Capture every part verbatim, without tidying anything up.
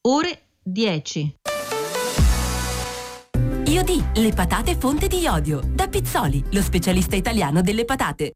ore dieci. Iodi, le patate fonte di iodio. Da Pizzoli, lo specialista italiano delle patate.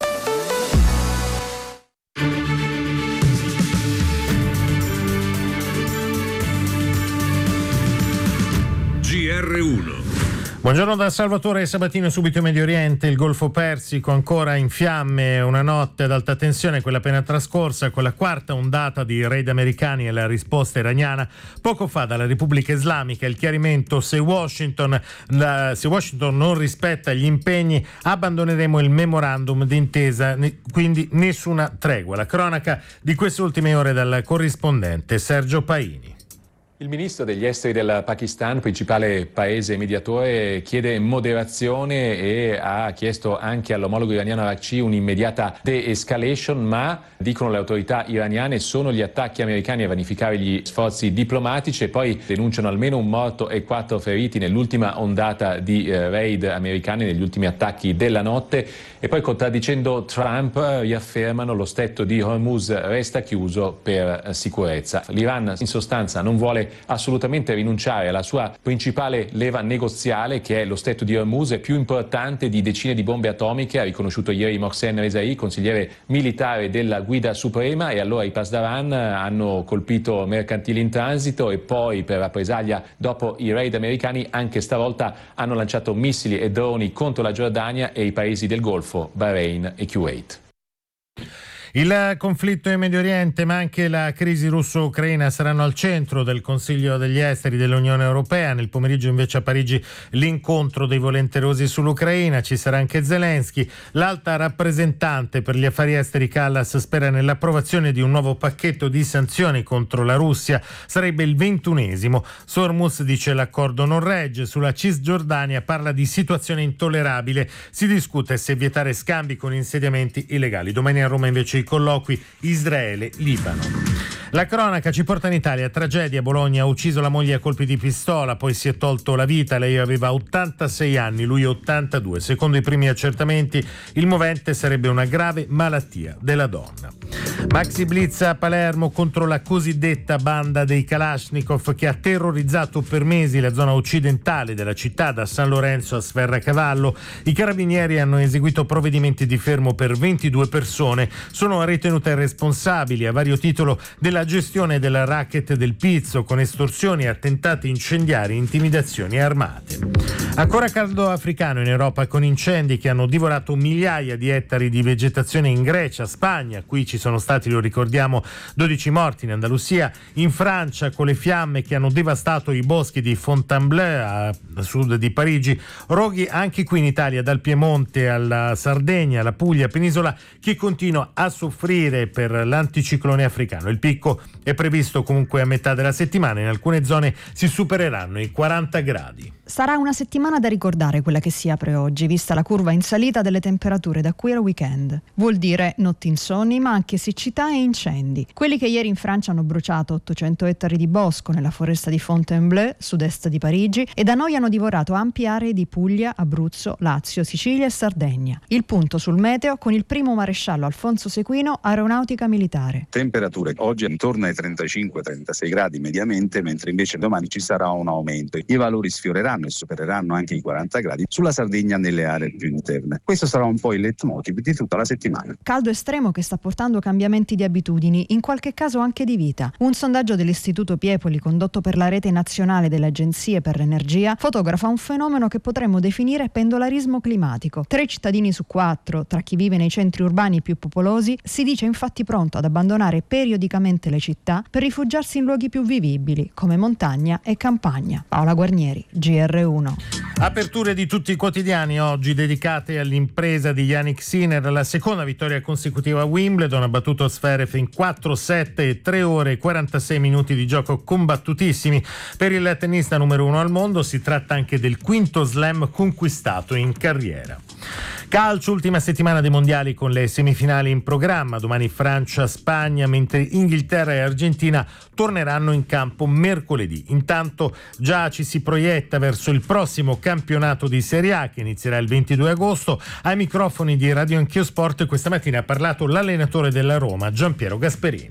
G R uno. Buongiorno da Salvatore Sabatino. Subito in Medio Oriente, il Golfo Persico ancora in fiamme, una notte ad alta tensione, quella appena trascorsa, con la quarta ondata di raid americani e la risposta iraniana. Poco fa dalla Repubblica Islamica il chiarimento: se Washington, la, se Washington non rispetta gli impegni, abbandoneremo il memorandum d'intesa, quindi nessuna tregua. La cronaca di queste ultime ore dal corrispondente Sergio Paini. Il ministro degli esteri del Pakistan, principale paese mediatore, chiede moderazione e ha chiesto anche all'omologo iraniano Araghchi un'immediata de-escalation, ma, dicono le autorità iraniane, sono gli attacchi americani a vanificare gli sforzi diplomatici, e poi denunciano almeno un morto e quattro feriti nell'ultima ondata di eh, raid americani, negli ultimi attacchi della notte, e poi, contraddicendo Trump, riaffermano lo stretto di Hormuz resta chiuso per eh, sicurezza. L'Iran in sostanza non vuole assolutamente rinunciare alla sua principale leva negoziale, che è lo stretto di Hormuz, è più importante di decine di bombe atomiche, ha riconosciuto ieri Mohsen Rezaei, consigliere militare della Guida Suprema, e allora i Pasdaran hanno colpito mercantili in transito e poi, per rappresaglia dopo i raid americani, anche stavolta hanno lanciato missili e droni contro la Giordania e i paesi del Golfo, Bahrain e Kuwait. Il conflitto in Medio Oriente, ma anche la crisi russo-ucraina saranno al centro del Consiglio degli Esteri dell'Unione Europea. Nel pomeriggio invece a Parigi l'incontro dei volenterosi sull'Ucraina. Ci sarà anche Zelensky. L'alta rappresentante per gli affari esteri Kallas spera nell'approvazione di un nuovo pacchetto di sanzioni contro la Russia. Sarebbe il ventunesimo. Su Hormuz dice l'accordo non regge. Sulla Cisgiordania parla di situazione intollerabile. Si discute se vietare scambi con insediamenti illegali. Domani a Roma invece colloqui Israele-Libano. La cronaca ci porta in Italia. Tragedia: Bologna, ha ucciso la moglie a colpi di pistola, poi si è tolto la vita. Lei aveva ottantasei anni, lui ottantadue. Secondo i primi accertamenti il movente sarebbe una grave malattia della donna. Maxi blitz a Palermo contro la cosiddetta banda dei Kalashnikov, che ha terrorizzato per mesi la zona occidentale della città, da San Lorenzo a Sferracavallo. I carabinieri hanno eseguito provvedimenti di fermo per ventidue persone. Sono ritenute responsabili a vario titolo della gestione del racket del pizzo, con estorsioni, attentati incendiari e intimidazioni armate. Ancora caldo africano in Europa, con incendi che hanno divorato migliaia di ettari di vegetazione in Grecia, Spagna, qui ci sono stati, lo ricordiamo, dodici morti, in Andalusia, in Francia con le fiamme che hanno devastato i boschi di Fontainebleau a sud di Parigi, roghi anche qui in Italia, dal Piemonte alla Sardegna, alla Puglia, penisola che continua a soffrire per l'anticiclone africano. Il picco è previsto comunque a metà della settimana, in alcune zone si supereranno i quaranta gradi. Sarà una settimana da ricordare quella che si apre oggi, vista la curva in salita delle temperature da qui al weekend. Vuol dire notti insonni, ma anche siccità e incendi. Quelli che ieri in Francia hanno bruciato ottocento ettari di bosco nella foresta di Fontainebleau, sud-est di Parigi, e da noi hanno divorato ampie aree di Puglia, Abruzzo, Lazio, Sicilia e Sardegna. Il punto sul meteo con il primo maresciallo Alfonso Sequino, Aeronautica Militare. Temperature oggi intorno ai trentacinque trentasei gradi mediamente, mentre invece domani ci sarà un aumento. I valori sfioreranno e supereranno anche i quaranta gradi sulla Sardegna nelle aree più interne. Questo sarà un po' il leitmotiv di tutta la settimana. Caldo estremo che sta portando cambiamenti di abitudini, in qualche caso anche di vita. Un sondaggio dell'Istituto Piepoli condotto per la rete nazionale delle agenzie per l'energia fotografa un fenomeno che potremmo definire pendolarismo climatico. Tre cittadini su quattro, tra chi vive nei centri urbani più popolosi, si dice infatti pronto ad abbandonare periodicamente le città per rifugiarsi in luoghi più vivibili come montagna e campagna. Paola Guarnieri, G R uno. Aperture di tutti i quotidiani oggi dedicate all'impresa di Jannik Sinner, la seconda vittoria consecutiva a Wimbledon, ha battuto Zverev in quattro sette e tre ore e quarantasei minuti di gioco combattutissimi. Per il tennista numero uno al mondo si tratta anche del quinto slam conquistato in carriera. Calcio, ultima settimana dei mondiali con le semifinali in programma. Domani Francia-Spagna, mentre Inghilterra e Argentina torneranno in campo mercoledì. Intanto già ci si proietta verso il prossimo campionato di Serie A che inizierà il ventidue agosto. Ai microfoni di Radio Anch'io Sport questa mattina ha parlato l'allenatore della Roma, Giampiero Gasperini.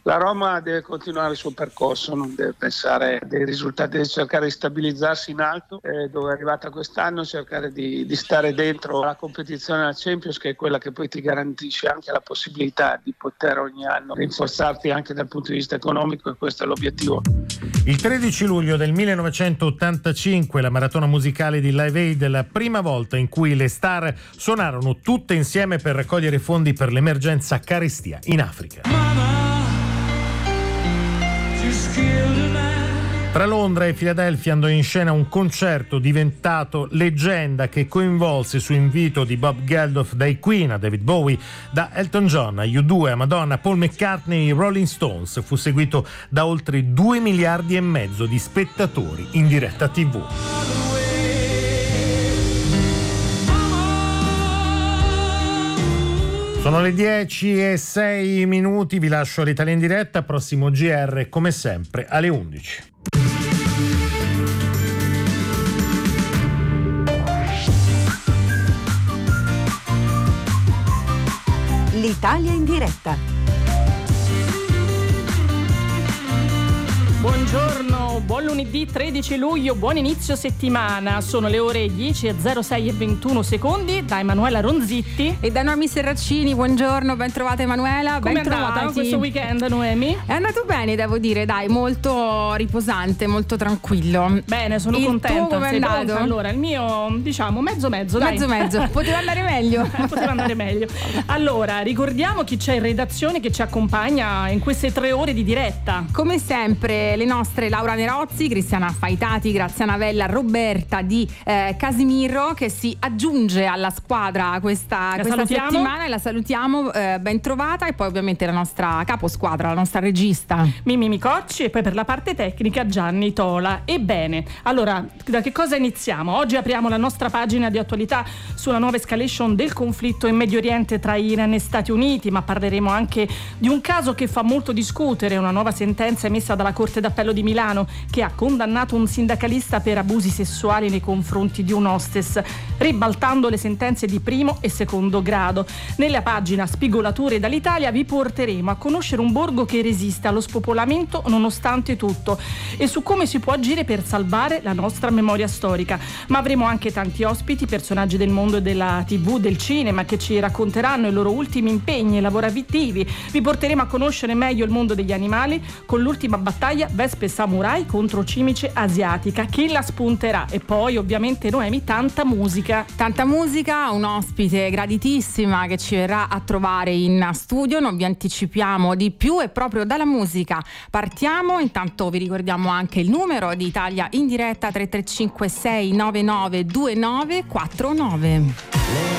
La Roma deve continuare il suo percorso, non deve pensare a dei risultati, deve cercare di stabilizzarsi in alto, eh, dove è arrivata quest'anno, cercare di, di stare dentro la competizione alla Champions, che è quella che poi ti garantisce anche la possibilità di poter ogni anno rinforzarti anche dal punto di vista economico, e questo è l'obiettivo. Il tredici luglio del millenovecentottantacinque la maratona musicale di Live Aid è la prima volta in cui le star suonarono tutte insieme per raccogliere fondi per l'emergenza carestia in Africa. Tra Londra e Filadelfia andò in scena un concerto diventato leggenda che coinvolse, su invito di Bob Geldof, dai Queen a David Bowie, da Elton John a U due a Madonna, Paul McCartney e Rolling Stones. Fu seguito da oltre due miliardi e mezzo di spettatori in diretta tivù. Sono le dieci e sei minuti, vi lascio l'Italia in diretta, prossimo G R come sempre alle undici. L'Italia in diretta. Buongiorno, buon lunedì tredici luglio, buon inizio settimana. Sono le ore dieci e zero sei e ventuno secondi. Da Emanuela Ronzitti e da Noemi Serracini. Buongiorno, ben trovata Emanuela. Come ben è andata trovati. questo weekend, Noemi? È andato bene, devo dire, dai, molto riposante, molto tranquillo. Bene, sono il contenta. Tuo come è Sei andato? pronta? Allora, il mio, diciamo, mezzo mezzo, dai. Mezzo mezzo, poteva andare meglio. Poteva andare meglio. Allora, ricordiamo chi c'è in redazione che ci accompagna in queste tre ore di diretta. Come sempre, le nostre Laura Nerozzi, Cristiana Faitati, Graziana Vella, Roberta di eh, Casimiro, che si aggiunge alla squadra questa, questa settimana, e la salutiamo, eh, ben trovata. E poi ovviamente la nostra caposquadra, la nostra regista Mimì Micocci, e poi per la parte tecnica Gianni Tola. Ebbene, allora, da che cosa iniziamo? Oggi apriamo la nostra pagina di attualità sulla nuova escalation del conflitto in Medio Oriente tra Iran e Stati Uniti, ma parleremo anche di un caso che fa molto discutere, una nuova sentenza emessa dalla Corte d'Appello di Milano che ha condannato un sindacalista per abusi sessuali nei confronti di un hostess, ribaltando le sentenze di primo e secondo grado. Nella pagina Spigolature dall'Italia vi porteremo a conoscere un borgo che resiste allo spopolamento nonostante tutto e su come si può agire per salvare la nostra memoria storica. Ma avremo anche tanti ospiti, personaggi del mondo della tivù, del cinema, che ci racconteranno i loro ultimi impegni lavorativi. Vi porteremo a conoscere meglio il mondo degli animali con l'ultima battaglia Vespe Samurai contro cimice asiatica. Chi la spunterà? E poi ovviamente Noemi, tanta musica. Tanta musica, un ospite graditissima che ci verrà a trovare in studio. Non vi anticipiamo di più, e proprio dalla musica partiamo. Intanto vi ricordiamo anche il numero di Italia in diretta: tre tre cinque sei nove nove due nove quattro nove.